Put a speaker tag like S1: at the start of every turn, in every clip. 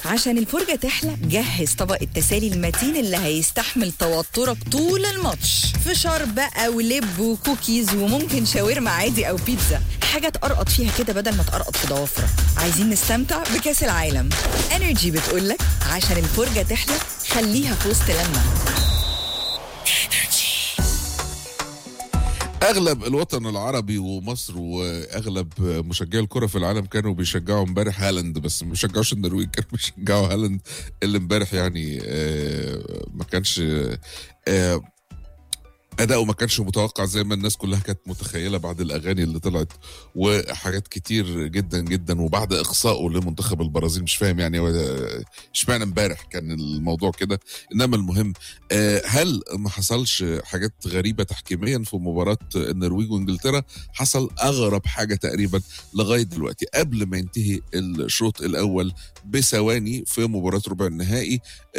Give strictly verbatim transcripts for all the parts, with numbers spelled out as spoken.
S1: عشان الفرجة تحلى جهز طبق التسالي المتين اللي هيستحمل توترك طول الماتش. فشار بقى ولب وكوكيز وممكن شاورما عادي أو بيتزا، حاجة تقرقط فيها كده بدل ما تقرقط في ضوافرك. عايزين نستمتع بكأس العالم. انرجي بتقولك عشان الفرجة تحلى خليها في وسط لمة.
S2: اغلب الوطن العربي ومصر واغلب مشجعي الكره في العالم كانوا بيشجعوا امبارح هالاند، بس ما بيشجعوش النرويج، كانوا بيشجعوا هالاند اللي امبارح يعني آه ما كانش آه أداؤه ما كانش متوقع زي ما الناس كلها كانت متخيلة بعد الأغاني اللي طلعت وحاجات كتير جدا جدا، وبعد إقصائه لمنتخب البرازيل. مش فاهم يعني اشمعنى امبارح كان الموضوع كده. إنما المهم هل ما حصلش حاجات غريبة تحكيميا في مباراة النرويج وإنجلترا؟ حصل أغرب حاجة تقريبا لغاية دلوقتي. قبل ما ينتهي الشوط الأول بثواني في مباراة ربع النهائي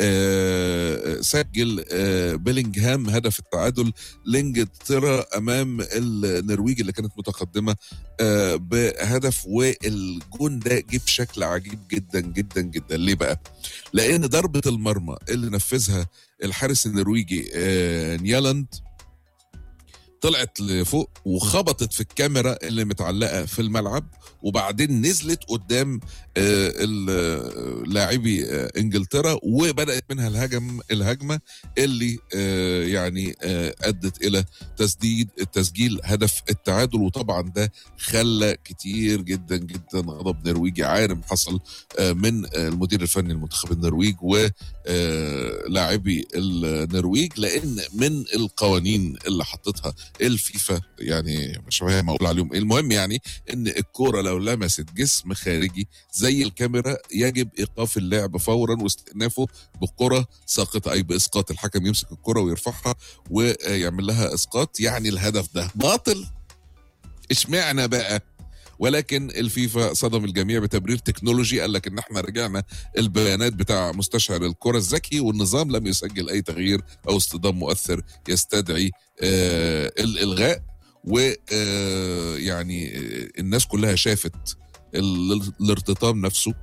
S2: سجل بيلينغهام هدف التعادل لإنجلترا امام النرويج اللي كانت متقدمه آه بهدف. والجون ده جه بشكل عجيب جدا جدا جدا. ليه بقى؟ لان ضربه المرمى اللي نفذها الحارس النرويجي آه نيالاند طلعت لفوق وخبطت في الكاميرا اللي متعلقه في الملعب، وبعدين نزلت قدام لاعبي انجلترا، وبدات منها الهجم الهجمه اللي يعني ادت الى تسديد تسجيل هدف التعادل. وطبعا ده خلى كتير جدا جدا غضب نرويجي عارم حصل من المدير الفني لمنتخب النرويج ولاعبي النرويج، لان من القوانين اللي حطتها الفيفا يعني مش فاهم اقول عليهم ايه. المهم يعني ان الكوره لو لمست جسم خارجي زي الكاميرا يجب ايقاف اللعب فورا واستئنافه بكره ساقطه، اي باسقاط. الحكم يمسك الكوره ويرفعها ويعمل لها اسقاط، يعني الهدف ده باطل. اشمعنى بقى؟ ولكن الفيفا صدم الجميع بتبرير تكنولوجي، قال لك ان احنا رجعنا البيانات بتاع مستشعر الكرة الذكي، والنظام لم يسجل اي تغيير او اصطدام مؤثر يستدعي آه الالغاء. ويعني آه الناس كلها شافت الارتطام نفسه،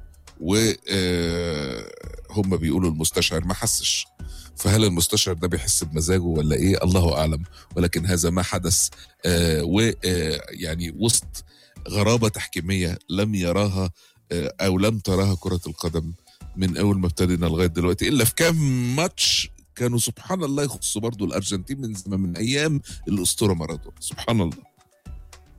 S2: وهم بيقولوا المستشعر ما حسش. فهل المستشعر ده بيحس بمزاجه ولا ايه؟ الله اعلم. ولكن هذا ما حدث آه ويعني وسط غرابة تحكيمية لم يراها أو لم تراها كرة القدم من أول ما ابتدينا لغاية دلوقتي، إلا في كام ماتش كانوا سبحان الله يخصوا برضو الأرجنتين من زمان، من أيام الأسطورة مارادونا. سبحان الله.